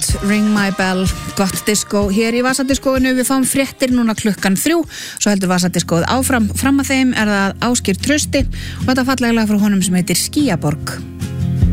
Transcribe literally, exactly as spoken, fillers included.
Don't Ring My Bell, gott disco hér í Vasadiskóinu. Við fáum fréttir núna klukkan þrjú, svo heldur Vasadiskóið áfram. Fram að þeim er það Ásgeir Trausti og þetta fallega lag frá honum sem heitir Skýjaborg.